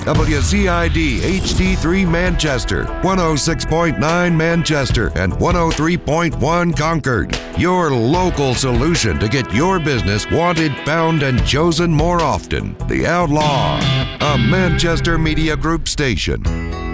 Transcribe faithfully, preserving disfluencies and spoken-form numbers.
W Z I D H D three Manchester, one oh six point nine Manchester, and one oh three point one Concord. Your local solution to get your business wanted, found, and chosen more often. The Outlaw, a Manchester Media Group station.